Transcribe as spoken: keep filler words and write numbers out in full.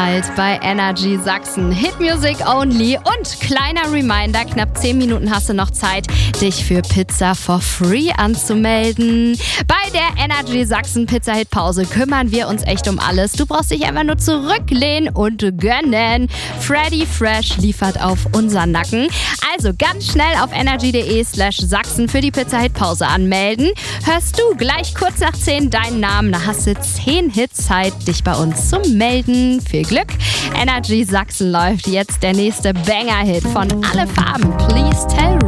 bald bei Energy Sachsen. Hit Music Only und kleiner Reminder, knapp zehn Minuten hast du noch Zeit, dich für Pizza for Free anzumelden. Bei der Energy Sachsen Pizza Hit Pause kümmern wir uns echt um alles. Du brauchst dich einfach nur zurücklehnen und gönnen. Freddy Fresh liefert auf unseren Nacken. Also ganz schnell auf energy.de slash Sachsen für die Pizza Hit Pause anmelden. Hörst du gleich kurz nach zehn deinen Namen, da hast du zehn Hits Zeit, dich bei uns zu melden. Viel Glück. Energy Sachsen läuft jetzt der nächste Banger-Hit von Alle Farben. Please Tell